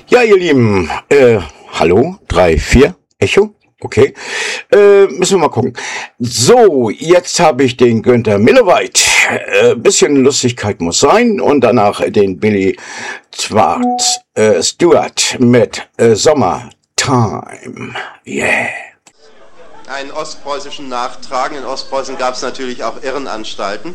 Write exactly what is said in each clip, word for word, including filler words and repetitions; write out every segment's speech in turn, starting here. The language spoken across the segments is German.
Ja, ihr Lieben, äh, hallo, drei, vier, Echo, okay, äh, müssen wir mal gucken. So, jetzt habe ich den Günther Milleweit, äh, bisschen Lustigkeit muss sein, und danach den Billy Schwarz, äh, Stewart mit äh, Summertime, yeah. Einen ostpreußischen Nachtragen. In Ostpreußen gab es natürlich auch Irrenanstalten.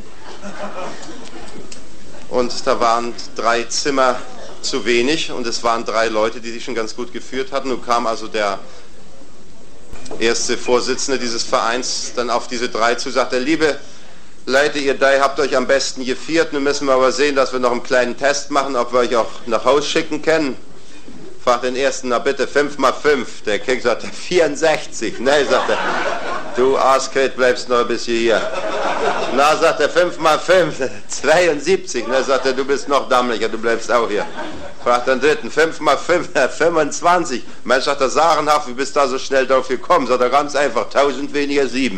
Und da waren drei Zimmer zu wenig und es waren drei Leute, die sich schon ganz gut geführt hatten. Nun kam also der erste Vorsitzende dieses Vereins dann auf diese drei zu, sagte, liebe Leute, ihr drei habt euch am besten geführt, nun müssen wir aber sehen, dass wir noch einen kleinen Test machen, ob wir euch auch nach Hause schicken können. Fragt den ersten, na bitte, fünf mal fünf. Der King sagte, vierundsechzig. Ne, sagt er, du Arschkret, bleibst noch ein bisschen hier. Na, sagt er, fünf mal fünf, zweiundsiebzig. Ne, sagt er, du bist noch dammlicher, du bleibst auch hier. Fragt den dritten, fünf mal fünf, fünfundzwanzig. Mensch, sagt er, sagenhaft, wie bist du da so schnell drauf gekommen? Sagt er, ganz einfach, tausend weniger sieben.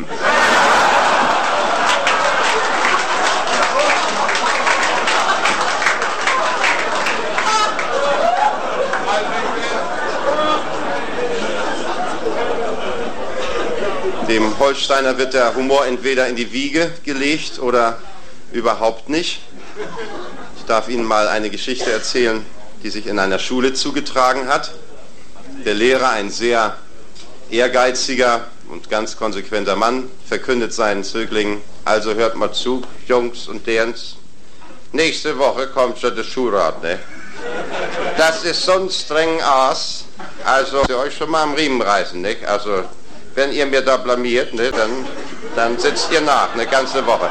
Dem Holsteiner wird der Humor entweder in die Wiege gelegt oder überhaupt nicht. Ich darf Ihnen mal eine Geschichte erzählen, die sich in einer Schule zugetragen hat. Der Lehrer, ein sehr ehrgeiziger und ganz konsequenter Mann, verkündet seinen Zöglingen, also hört mal zu, Jungs und Derns, nächste Woche kommt schon der Schulrat, ne? Das ist so ein streng Aas, also ihr euch schon mal am Riemen reißen, ne? Also wenn ihr mir da blamiert, ne, dann, dann sitzt ihr nach, eine ganze Woche.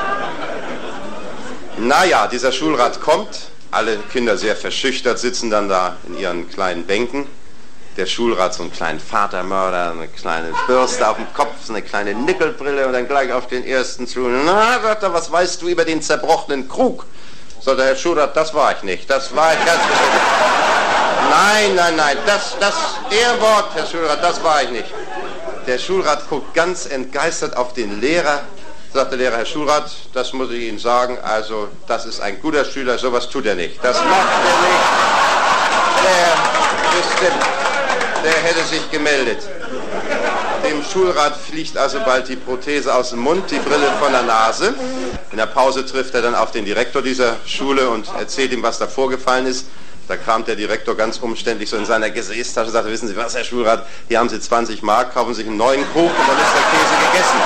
Naja, dieser Schulrat kommt, alle Kinder sehr verschüchtert, sitzen dann da in ihren kleinen Bänken. Der Schulrat so einen kleinen Vatermörder, eine kleine Bürste auf dem Kopf, so eine kleine Nickelbrille und dann gleich auf den ersten zu. Na, sagt er, was weißt du über den zerbrochenen Krug? Sagt der Herr Schulrat, das war ich nicht, das war ich ganz bestimmt. Nein, nein, nein, das, das Ehrwort, Herr Schulrat, das war ich nicht. Der Schulrat guckt ganz entgeistert auf den Lehrer, sagt der Lehrer, Herr Schulrat, das muss ich Ihnen sagen, also das ist ein guter Schüler, sowas tut er nicht. Das macht er nicht. Der, bestimmt, der hätte sich gemeldet. Dem Schulrat fliegt also bald die Prothese aus dem Mund, die Brille von der Nase. In der Pause trifft er dann auf den Direktor dieser Schule und erzählt ihm, was da vorgefallen ist. Da kramt der Direktor ganz umständlich so in seiner Gesäßtasche und sagt, wissen Sie was, Herr Schulrat, hier haben Sie zwanzig Mark, kaufen sich einen neuen Krug und dann ist der Käse gegessen.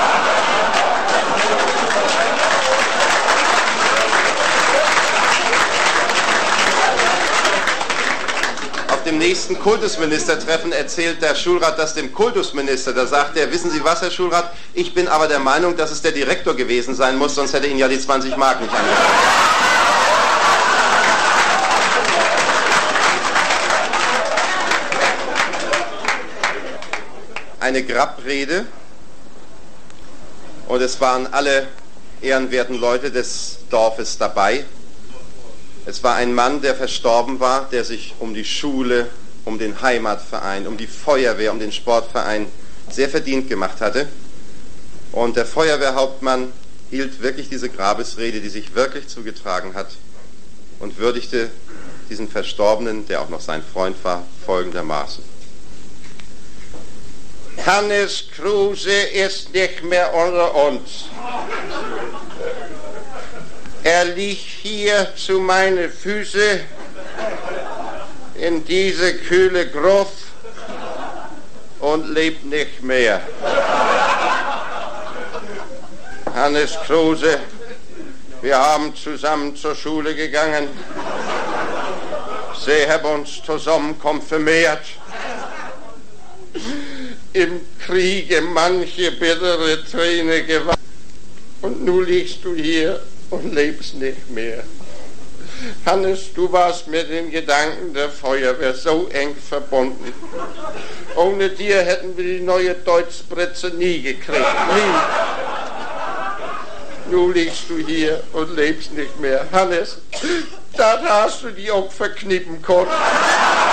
Auf dem nächsten Kultusministertreffen erzählt der Schulrat das dem Kultusminister. Da sagt er, wissen Sie was, Herr Schulrat, ich bin aber der Meinung, dass es der Direktor gewesen sein muss, sonst hätte Ihnen ja die zwanzig Mark nicht angehört. Eine Grabrede und es waren alle ehrenwerten Leute des Dorfes dabei. Es war ein Mann, der verstorben war, der sich um die Schule, um den Heimatverein, um die Feuerwehr, um den Sportverein sehr verdient gemacht hatte. Und der Feuerwehrhauptmann hielt wirklich diese Grabesrede, die sich wirklich zugetragen hat, und würdigte diesen Verstorbenen, der auch noch sein Freund war, folgendermaßen. Hannes Kruse ist nicht mehr unter uns. Er liegt hier zu meinen Füßen in diese kühle Gruft und lebt nicht mehr. Hannes Kruse, wir haben zusammen zur Schule gegangen. Sie haben uns zusammen konfirmiert. Im Kriege manche bittere Träne geweint. Und nun liegst du hier und lebst nicht mehr. Hannes, du warst mit den Gedanken der Feuerwehr so eng verbunden. Ohne dir hätten wir die neue Deutschspritze nie gekriegt. Nie. Nun liegst du hier und lebst nicht mehr. Hannes, da hast du die auch verknippen können.